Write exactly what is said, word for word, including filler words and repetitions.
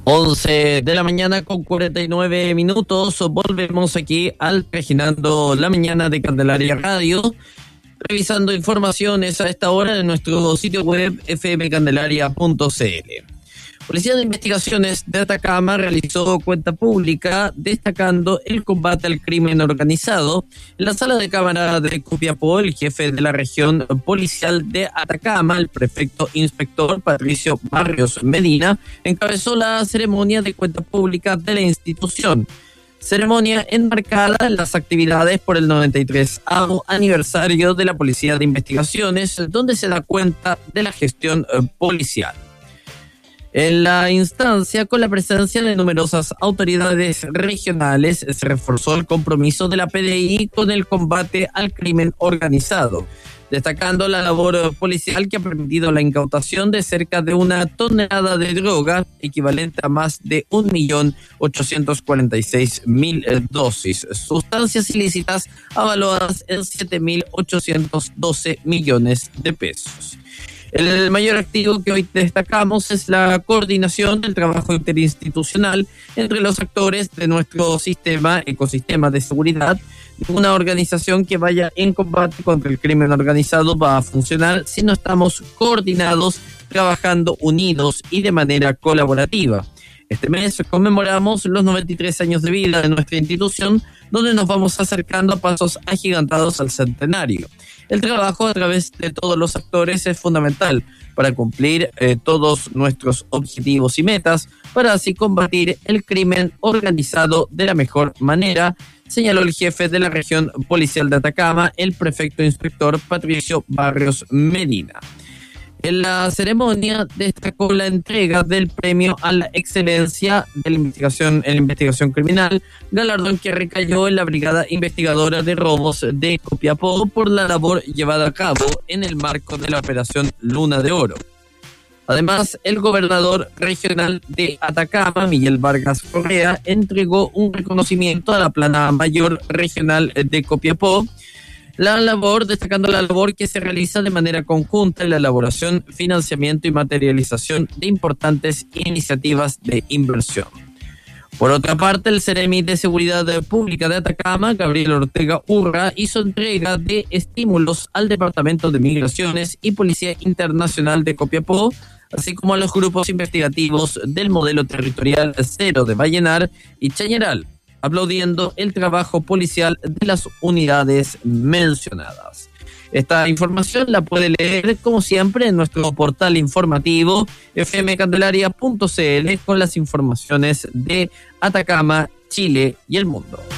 once de la mañana con cuarenta y nueve minutos. Volvemos aquí al Reginando la Mañana de Candelaria Radio, revisando informaciones a esta hora en nuestro sitio web f m candelaria punto c l. Policía de Investigaciones de Atacama realizó cuenta pública destacando el combate al crimen organizado. En la sala de cámara de Copiapó, el jefe de la región policial de Atacama, el prefecto inspector Patricio Barrios Medina, encabezó la ceremonia de cuenta pública de la institución. Ceremonia enmarcada en las actividades por el noventa y tres aniversario de la Policía de Investigaciones, donde se da cuenta de la gestión policial. En la instancia, con la presencia de numerosas autoridades regionales, se reforzó el compromiso de la P D I con el combate al crimen organizado, destacando la labor policial que ha permitido la incautación de cerca de una tonelada de droga, equivalente a más de un millón ochocientos cuarenta y seis mil dosis, sustancias ilícitas avaluadas en siete mil ochocientos doce millones de pesos. El mayor activo que hoy destacamos es la coordinación del trabajo interinstitucional entre los actores de nuestro sistema, ecosistema de seguridad. Una organización que vaya en combate contra el crimen organizado va a funcionar si no estamos coordinados, trabajando unidos y de manera colaborativa. Este mes conmemoramos los noventa y tres años de vida de nuestra institución, donde nos vamos acercando a pasos agigantados al centenario. El trabajo a través de todos los actores es fundamental para cumplir eh, todos nuestros objetivos y metas, para así combatir el crimen organizado de la mejor manera, señaló el jefe de la región policial de Atacama, el prefecto inspector Patricio Barrios Medina. En la ceremonia destacó la entrega del premio a la excelencia de la investigación en la investigación criminal, galardón que recayó en la Brigada Investigadora de Robos de Copiapó por la labor llevada a cabo en el marco de la Operación Luna de Oro. Además, el gobernador regional de Atacama, Miguel Vargas Correa, entregó un reconocimiento a la Plana Mayor Regional de Copiapó, la labor, destacando la labor que se realiza de manera conjunta en la elaboración, financiamiento y materialización de importantes iniciativas de inversión. Por otra parte, el Ceremi de Seguridad Pública de Atacama, Gabriel Ortega Urra, hizo entrega de estímulos al Departamento de Migraciones y Policía Internacional de Copiapó, así como a los grupos investigativos del Modelo Territorial Cero de Vallenar y Chañaral, aplaudiendo el trabajo policial de las unidades mencionadas. Esta información la puede leer, como siempre, en nuestro portal informativo f m candelaria punto c l con las informaciones de Atacama, Chile y el mundo.